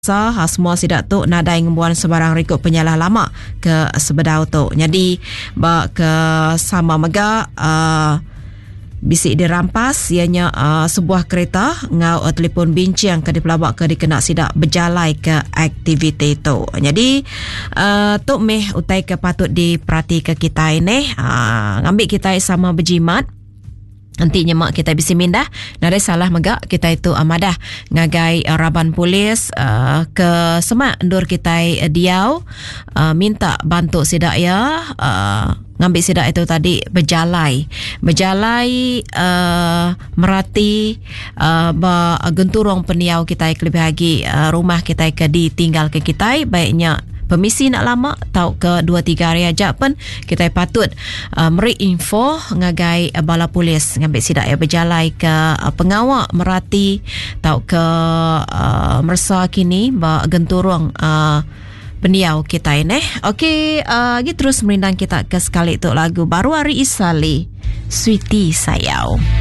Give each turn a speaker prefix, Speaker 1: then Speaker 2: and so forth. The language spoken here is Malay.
Speaker 1: semua sidak tu nadai ngembuan sebarang rekod penyalah lama ke sebedau tu. Jadi ke sama mega bisik dirampas ianya sebuah kereta ngau telefon bincang ke dipelabak ke dikena sidak berjalai ke aktiviti tu. Jadi tu meh utai ke patut diperhati ke kita ini ngambil kita sama berjimat. Nantinya mak kita bisa mindah nada salah megak kita itu amadah ngagai raban polis ke semak endur kita diau minta bantu sidak ya ngambil sidak itu tadi berjalai merati genturong peniau kita lebih lagi rumah kita ke ditinggal ke kita baiknya permisi nak lama tau ke 2-3 hari aja pun kita patut meri info ngagai bala polis ngambil sidak ya berjalai ke pengawak merati tau ke merasa kini ba genturong peniau kita ini. Okey, gitu terus merindang kita ke sekali tu lagu baru Ari Isali Sweetie Sayau.